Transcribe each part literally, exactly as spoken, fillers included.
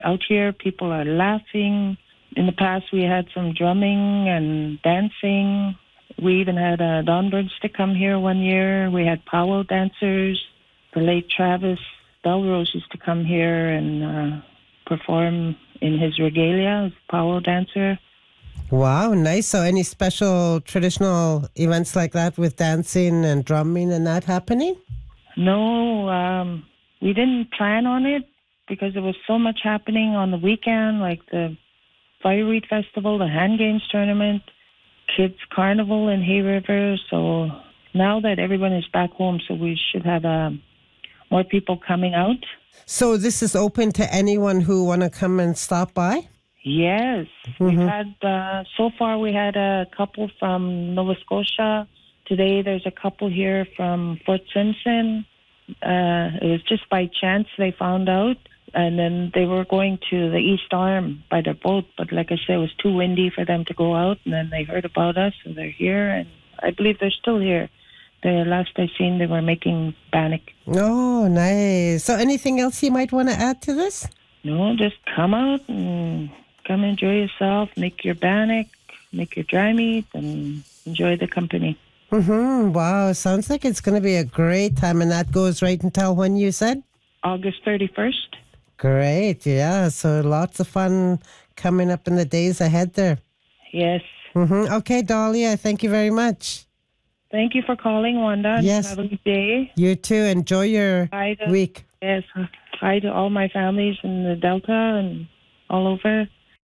Out here, people are laughing. In the past, we had some drumming and dancing. We even had uh, Donbirds to come here one year. We had powwow dancers. The late Travis Belrose used to come here and uh, perform in his regalia as a powwow dancer. Wow, nice. So any special traditional events like that with dancing and drumming and that happening? No, um, we didn't plan on it because there was so much happening on the weekend, like the Fireweed Festival, the Hand Games Tournament, Kids Carnival in Hay River. So now that everyone is back home, so we should have uh, more people coming out. So this is open to anyone who want to come and stop by? Yes. Mm-hmm. We've had, uh, so far we had a couple from Nova Scotia. Today there's a couple here from Fort Simpson. Uh, it was just by chance they found out. And then they were going to the East Arm by their boat. But like I said, it was too windy for them to go out. And then they heard about us, and they're here. And I believe they're still here. The last I seen, they were making bannock. Oh, nice. So anything else you might want to add to this? No, just come out and come enjoy yourself. Make your bannock, make your dry meat, and enjoy the company. Mm-hmm. Wow, sounds like it's going to be a great time. And that goes right until when you said? August thirty-first. Great, yeah. So lots of fun coming up in the days ahead there. Yes. Mm-hmm. Okay, Dolly, I thank you very much. Thank you for calling, Wanda. Yes. Have a good day. You too. Enjoy your Hi to, week. Yes. Hi to all my families in the Delta and all over.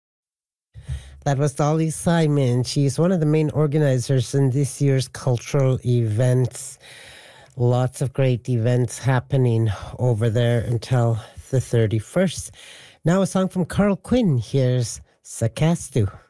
That was Dolly Simon. She's one of the main organizers in this year's cultural events. Lots of great events happening over there until the thirty-first. Now a song from Carl Quinn. Here's Sakastu.